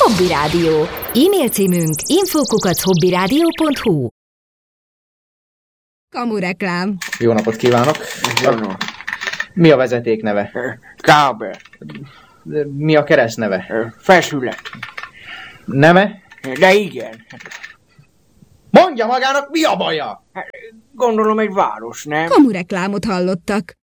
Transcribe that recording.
Hobby Rádió. E-mail címünk info@hobbyradio.hu. Kamureklám. Jó napot kívánok! Mi a vezeték neve? Kábel. Mi a keresztneve? Feszület. Neve? De igen. Mondja magának, mi a baja? Gondolom egy város, nem? Kamureklámot hallottak.